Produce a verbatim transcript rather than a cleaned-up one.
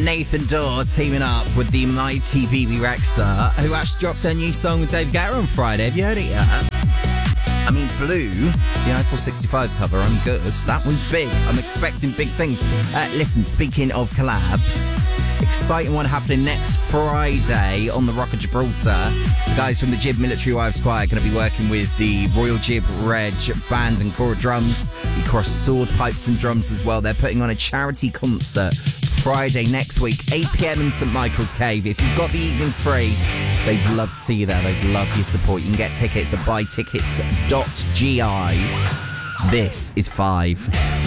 Nathan Dorr teaming up with the mighty B B Rexa, who actually dropped her new song with David Guetta on Friday. Have you heard it yet? I mean, Blue, the Eiffel sixty-five cover, I'm good. That was big. I'm expecting big things. Uh, listen, speaking of collabs, exciting one happening next Friday on the Rock of Gibraltar. The guys from the Jib Military Wives Choir are going to be working with the Royal Jib Reg Band and Core Drums, the Cross Sword Pipes and Drums as well. They're putting on a charity concert Friday next week, eight p.m. in St Michael's Cave. If you've got the evening free, they'd love to see you there. They'd love your support. You can get tickets at buy tickets dot g i. This is Five.